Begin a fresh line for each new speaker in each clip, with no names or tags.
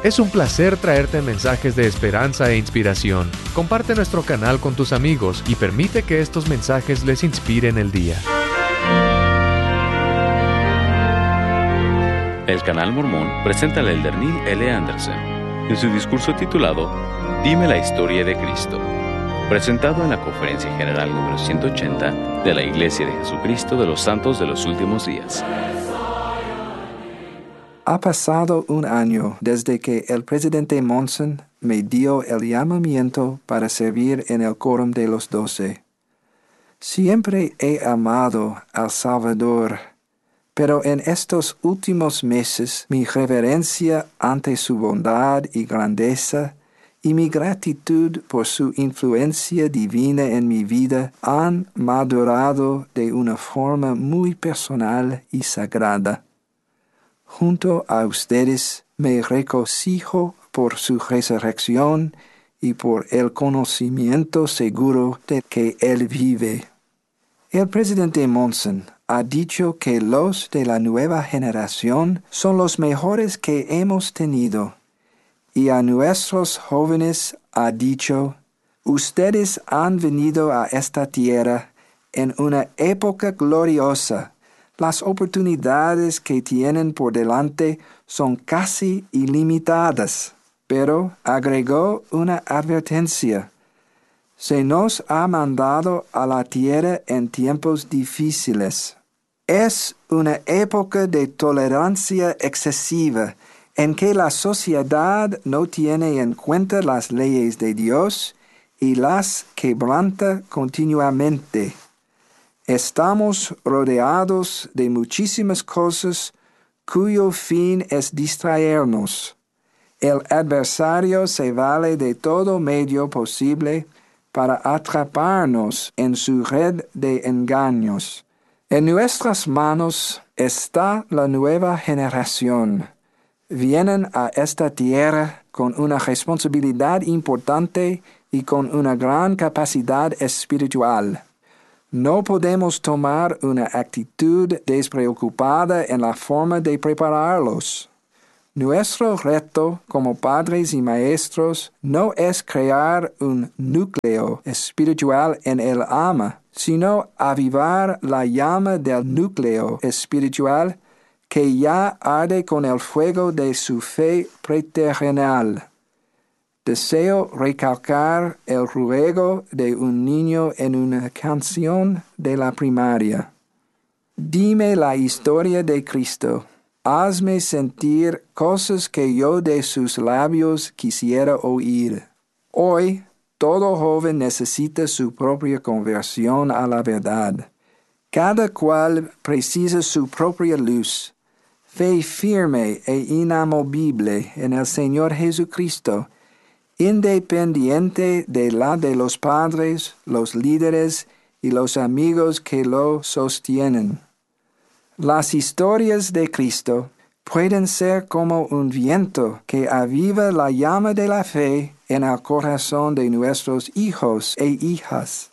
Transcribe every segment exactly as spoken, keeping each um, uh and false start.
Es un placer traerte mensajes de esperanza e inspiración. Comparte nuestro canal con tus amigos y permite que estos mensajes les inspiren el día.
El Canal Mormón presenta al elder Neil L. Anderson en su discurso titulado Dime la historia de Cristo, presentado en la Conferencia General número ciento ochenta de la Iglesia de Jesucristo de los Santos de los Últimos Días.
Ha pasado un año desde que el presidente Monson me dio el llamamiento para servir en el Quórum de los Doce. Siempre he amado al Salvador, pero en estos últimos meses mi reverencia ante su bondad y grandeza y mi gratitud por su influencia divina en mi vida han madurado de una forma muy personal y sagrada. Junto a ustedes me regocijo por su resurrección y por el conocimiento seguro de que Él vive. El presidente Monson ha dicho que los de la nueva generación son los mejores que hemos tenido, y a nuestros jóvenes ha dicho: ustedes han venido a esta tierra en una época gloriosa. Las oportunidades que tienen por delante son casi ilimitadas, pero agregó una advertencia. Se nos ha mandado a la tierra en tiempos difíciles. Es una época de tolerancia excesiva en que la sociedad no tiene en cuenta las leyes de Dios y las quebranta continuamente. Estamos rodeados de muchísimas cosas cuyo fin es distraernos. El adversario se vale de todo medio posible para atraparnos en su red de engaños. En nuestras manos está la nueva generación. Vienen a esta tierra con una responsabilidad importante y con una gran capacidad espiritual. No podemos tomar una actitud despreocupada en la forma de prepararlos. Nuestro reto como padres y maestros no es crear un núcleo espiritual en el alma, sino avivar la llama del núcleo espiritual que ya arde con el fuego de su fe preterrenal. Deseo recalcar el ruego de un niño en una canción de la primaria. Dime la historia de Cristo. Hazme sentir cosas que yo de sus labios quisiera oír. Hoy, todo joven necesita su propia conversión a la verdad. Cada cual precisa su propia luz. Fe firme e inamovible en el Señor Jesucristo, independiente de la de los padres, los líderes y los amigos que lo sostienen. Las historias de Cristo pueden ser como un viento que aviva la llama de la fe en el corazón de nuestros hijos e hijas.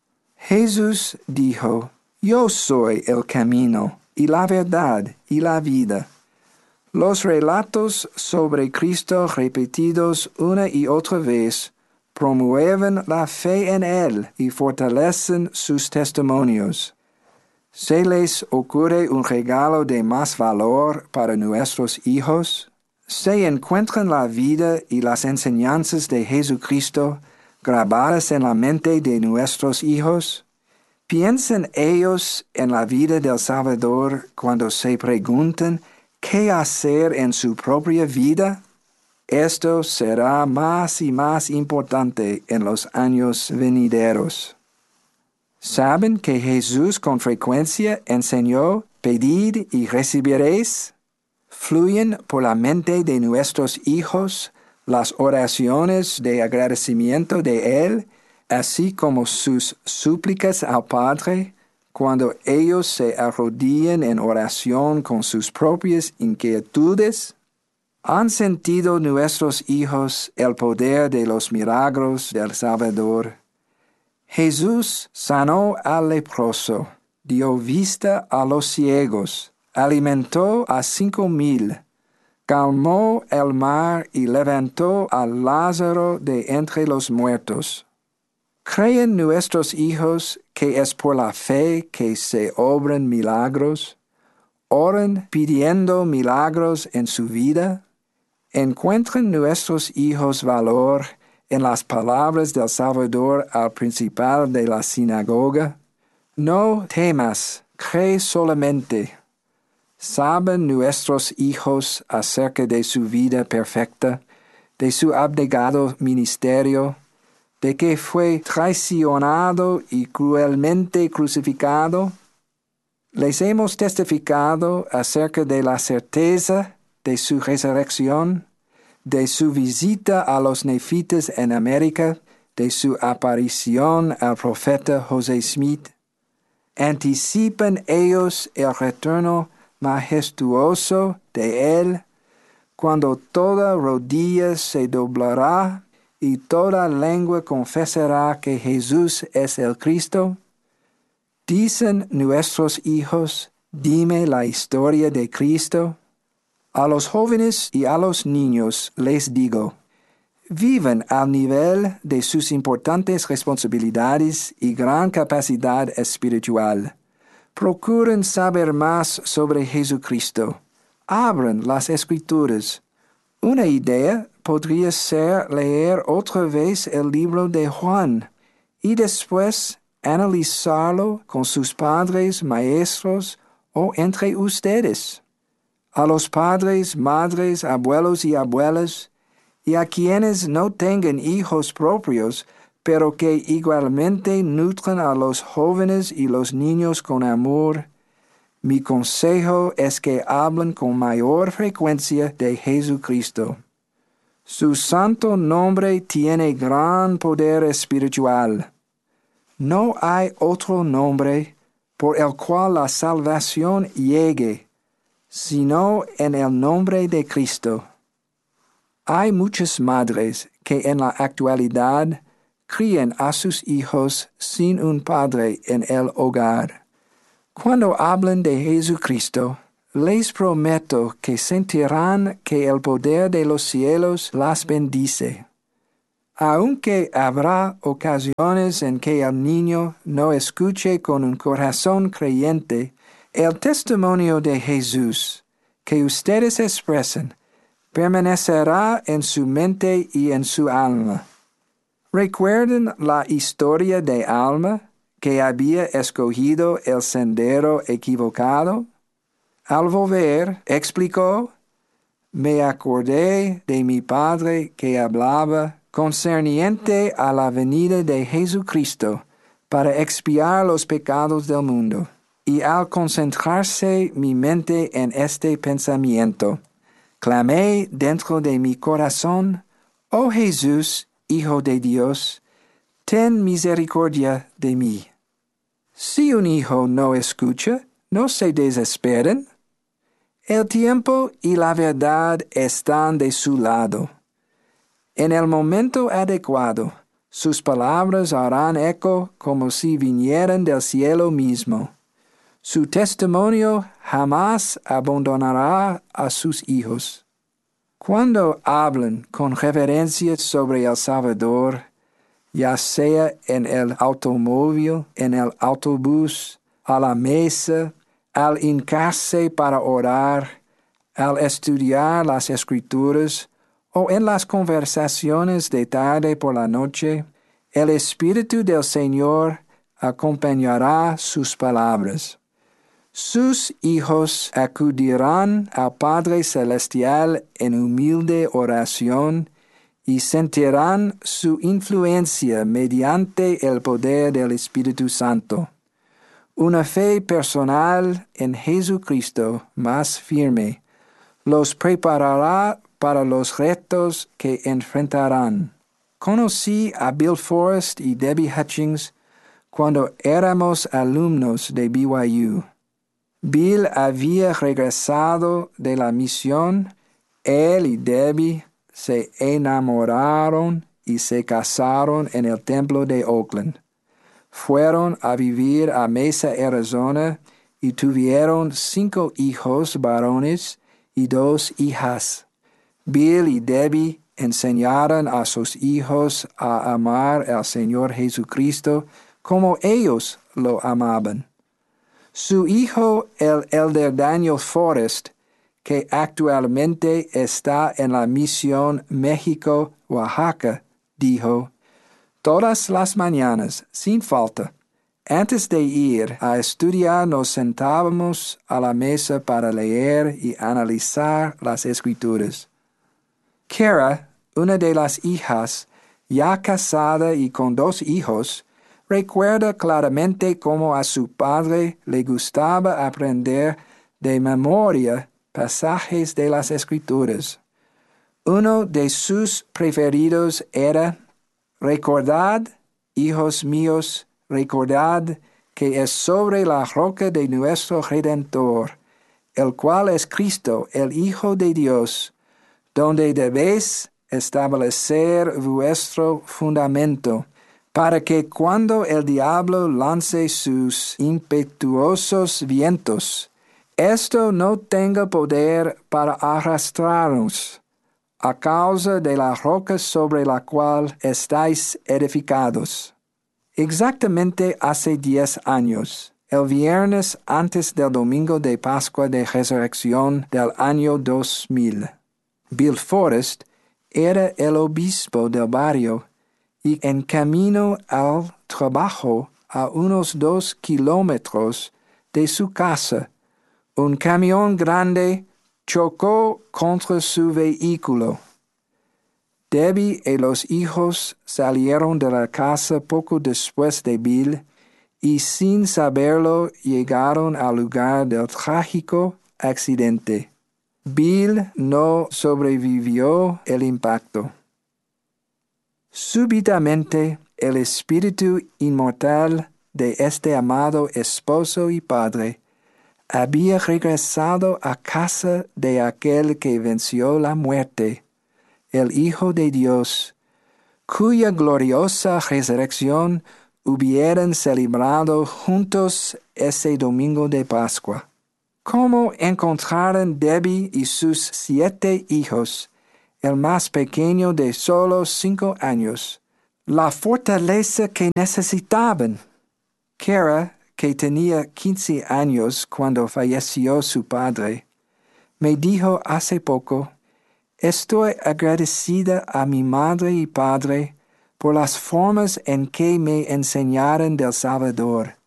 Jesús dijo: Yo soy el camino y la verdad y la vida. Los relatos sobre Cristo repetidos una y otra vez promueven la fe en Él y fortalecen sus testimonios. ¿Se les ocurre un regalo de más valor para nuestros hijos? ¿Se encuentran la vida y las enseñanzas de Jesucristo grabadas en la mente de nuestros hijos? ¿Piensan ellos en la vida del Salvador cuando se preguntan qué hacer en su propia vida? Esto será más y más importante en los años venideros. ¿Saben que Jesús con frecuencia enseñó: pedid y recibiréis? ¿Fluyen por la mente de nuestros hijos las oraciones de agradecimiento de Él, así como sus súplicas al Padre, cuando ellos se arrodillan en oración con sus propias inquietudes? ¿Han sentido nuestros hijos el poder de los milagros del Salvador? Jesús sanó al leproso, dio vista a los ciegos, alimentó a cinco mil, calmó el mar y levantó a Lázaro de entre los muertos. ¿Creen nuestros hijos que es por la fe que se obran milagros? ¿Oran pidiendo milagros en su vida? ¿Encuentran nuestros hijos valor en las palabras del Salvador al principal de la sinagoga? No temas, cree solamente. ¿Saben nuestros hijos acerca de su vida perfecta, de su abnegado ministerio, de que fue traicionado y cruelmente crucificado? Les hemos testificado acerca de la certeza de su resurrección, de su visita a los nefitas en América, de su aparición al profeta José Smith. ¿Anticipan ellos el retorno majestuoso de Él, cuando toda rodilla se doblará y toda lengua confesará que Jesús es el Cristo? ¿Dicen nuestros hijos, dime la historia de Cristo? A los jóvenes y a los niños les digo, vivan al nivel de sus importantes responsabilidades y gran capacidad espiritual. Procuren saber más sobre Jesucristo. Abran las Escrituras. Una idea podría ser leer otra vez el libro de Juan y después analizarlo con sus padres, maestros o entre ustedes. A los padres, madres, abuelos y abuelas, y a quienes no tengan hijos propios, pero que igualmente nutran a los jóvenes y los niños con amor, mi consejo es que hablen con mayor frecuencia de Jesucristo. Su santo nombre tiene gran poder espiritual. No hay otro nombre por el cual la salvación llegue, sino en el nombre de Cristo. Hay muchas madres que en la actualidad crían a sus hijos sin un padre en el hogar. Cuando hablan de Jesucristo, les prometo que sentirán que el poder de los cielos las bendice. Aunque habrá ocasiones en que el niño no escuche con un corazón creyente el testimonio de Jesús que ustedes expresan, permanecerá en su mente y en su alma. ¿Recuerdan la historia de Alma, que había escogido el sendero equivocado? Al volver, explicó, me acordé de mi padre que hablaba concerniente a la venida de Jesucristo para expiar los pecados del mundo. Y al concentrarse mi mente en este pensamiento, clamé dentro de mi corazón, oh Jesús, Hijo de Dios, ten misericordia de mí. Si un hijo no escucha, no se desesperen. El tiempo y la verdad están de su lado. En el momento adecuado, sus palabras harán eco como si vinieran del cielo mismo. Su testimonio jamás abandonará a sus hijos. Cuando hablan con reverencia sobre el Salvador, ya sea en el automóvil, en el autobús, a la mesa, al hincarse para orar, al estudiar las Escrituras o en las conversaciones de tarde por la noche, el Espíritu del Señor acompañará sus palabras. Sus hijos acudirán al Padre Celestial en humilde oración y sentirán su influencia mediante el poder del Espíritu Santo. Una fe personal en Jesucristo más firme los preparará para los retos que enfrentarán. Conocí a Bill Forrest y Debbie Hutchings cuando éramos alumnos de B Y U. Bill había regresado de la misión. Él y Debbie se enamoraron y se casaron en el templo de Oakland. Fueron a vivir a Mesa, Arizona, y tuvieron cinco hijos varones y dos hijas. Bill y Debbie enseñaron a sus hijos a amar al Señor Jesucristo como ellos lo amaban. Su hijo, el elder Daniel Forrest, que actualmente está en la misión México-Oaxaca, dijo: todas las mañanas, sin falta, antes de ir a estudiar nos sentábamos a la mesa para leer y analizar las Escrituras. Kara, una de las hijas, ya casada y con dos hijos, recuerda claramente cómo a su padre le gustaba aprender de memoria pasajes de las Escrituras. Uno de sus preferidos era: recordad, hijos míos, recordad que es sobre la roca de nuestro Redentor, el cual es Cristo, el Hijo de Dios, donde debéis establecer vuestro fundamento, para que cuando el diablo lance sus impetuosos vientos, esto no tenga poder para arrastrarnos, a causa de la roca sobre la cual estáis edificados. Exactamente hace diez años, el viernes antes del domingo de Pascua de Resurrección del año dos mil, Bill Forrest era el obispo del barrio y en camino al trabajo a unos dos kilómetros de su casa, un camión grande chocó contra su vehículo. Debbie y los hijos salieron de la casa poco después de Bill y sin saberlo llegaron al lugar del trágico accidente. Bill no sobrevivió el impacto. Súbitamente, el espíritu inmortal de este amado esposo y padre había regresado a casa de aquel que venció la muerte, el Hijo de Dios, cuya gloriosa resurrección hubieran celebrado juntos ese domingo de Pascua. ¿Cómo encontraron Debbie y sus siete hijos, el más pequeño de solo cinco años, la fortaleza que necesitaban? Kara, que tenía quince años cuando falleció su padre, me dijo hace poco: estoy agradecida a mi madre y padre por las formas en que me enseñaron del Salvador.